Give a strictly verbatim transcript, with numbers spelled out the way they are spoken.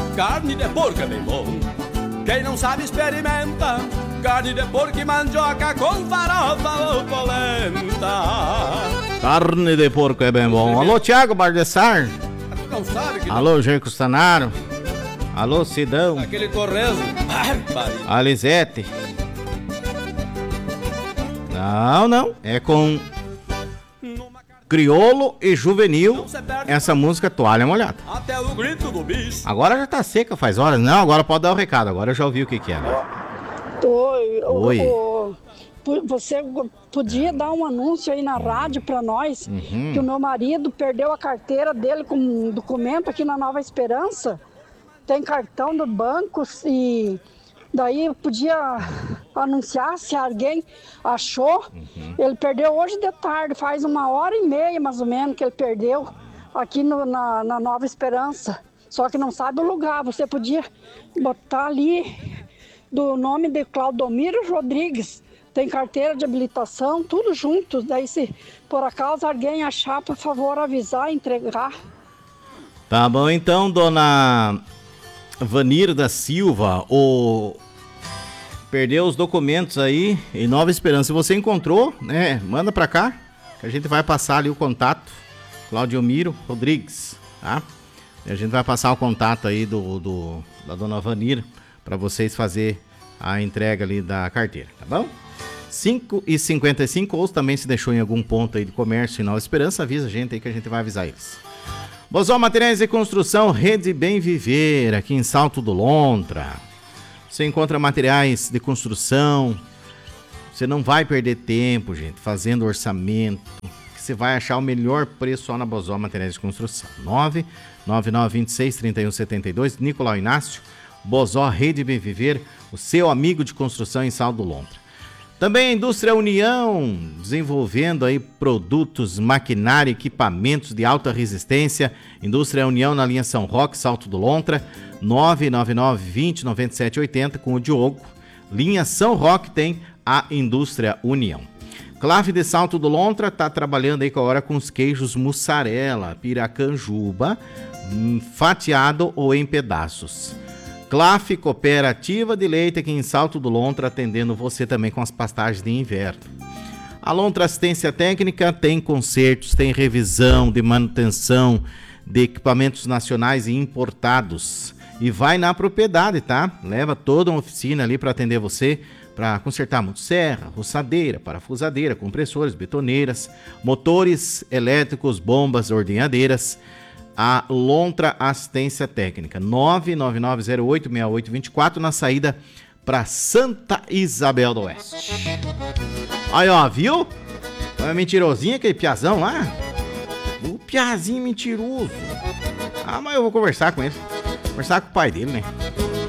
carne de porco é bem bom. Quem não sabe experimenta, carne de porco e mandioca com farofa ou polenta. Carne de porco é bem bom. Alô, Thiago Bardessar. Tu não sabe que Alô, Jair Custanaro. Alô, Sidão. aquele torresmo. Alisete. Não, não. É com Criolo e Juvenil. Essa música Toalha Molhada. Até o grito do bicho. Agora já tá seca faz horas. Não, agora pode dar o recado. Agora eu já ouvi o que que é. Né? Oi. Oi. O, o, você podia dar um anúncio aí na rádio pra nós, Uhum. que o meu marido perdeu a carteira dele com um documento aqui na Nova Esperança. Tem cartão do banco e daí eu podia anunciar se alguém achou. Uhum. Ele perdeu hoje de tarde, faz uma hora e meia mais ou menos que ele perdeu aqui no, na, na Nova Esperança. Só que não sabe o lugar. Você podia botar ali do nome de Claudomiro Rodrigues. Tem carteira de habilitação, tudo junto. Daí se por acaso alguém achar, por favor avisar, entregar. Tá bom então, dona Vanir da Silva, o... perdeu os documentos aí em Nova Esperança. Se você encontrou, né, manda pra cá, que a gente vai passar ali o contato. Claudomiro Rodrigues, tá? E a gente vai passar o contato aí do, do da dona Vanir pra vocês fazer a entrega ali da carteira, tá bom? cinco e cinquenta e cinco, ou também se deixou em algum ponto aí de comércio em Nova Esperança, avisa a gente aí que a gente vai avisar eles. Bozó Materiais de Construção, Rede Bem Viver, aqui em Salto do Lontra. Você encontra materiais de construção, você não vai perder tempo, gente, fazendo orçamento, que você vai achar o melhor preço só na Bozó Materiais de Construção. nove nove nove dois seis três um sete dois, Nicolau Inácio, Bozó Rede Bem Viver, o seu amigo de construção em Salto do Lontra. Também a Indústria União, desenvolvendo aí produtos, maquinária, equipamentos de alta resistência. Indústria União na linha São Roque, Salto do Lontra, nove nove nove vinte noventa e sete oitenta com o Diogo. Linha São Roque tem a Indústria União. Clave de Salto do Lontra está trabalhando aí agora com os queijos mussarela, piracanjuba, fatiado ou em pedaços. Clafe Cooperativa de Leite aqui em Salto do Lontra, atendendo você também com as pastagens de inverno. A Lontra Assistência Técnica tem consertos, tem revisão de manutenção de equipamentos nacionais e importados. E vai na propriedade, tá? Leva toda uma oficina ali para atender você, para consertar motosserra, roçadeira, parafusadeira, compressores, betoneiras, motores elétricos, bombas, ordenhadeiras. A Lontra Assistência Técnica, nove nove nove zero oito seis oito dois quatro, na saída para Santa Isabel do Oeste. Aí, ó, viu? É mentirosinho aquele piazão lá? O piazinho mentiroso. Ah, mas eu vou conversar com ele. Conversar com o pai dele, né?